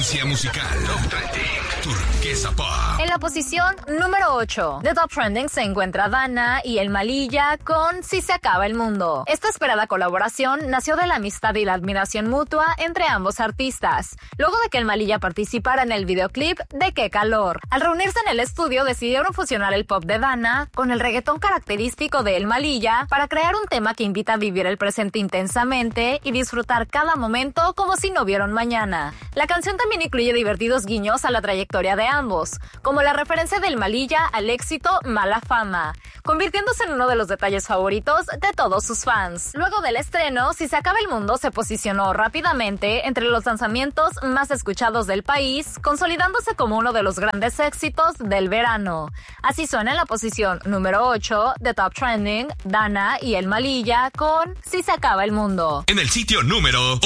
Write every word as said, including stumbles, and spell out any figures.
Tendencia musical. Top Trending. Turquesa Pop. En la posición número ocho de Top Trending se encuentra Dana y El Malilla con Si se acaba el mundo. Esta esperada colaboración nació de la amistad y la admiración mutua entre ambos artistas, luego de que El Malilla participara en el videoclip de Qué calor. Al reunirse en el estudio decidieron fusionar el pop de Dana con el reggaetón característico de El Malilla para crear un tema que invita a vivir el presente intensamente y disfrutar cada momento como si no vieron mañana. La canción también incluye divertidos guiños a la trayectoria de ambos, como la referencia del Malilla al éxito Mala Fama, convirtiéndose en uno de los detalles favoritos de todos sus fans. Luego del estreno, Si se acaba el mundo se posicionó rápidamente entre los lanzamientos más escuchados del país, consolidándose como uno de los grandes éxitos del verano. Así suena en la posición número ocho de Top Trending, Dana y El Malilla con Si se acaba el mundo. En el sitio número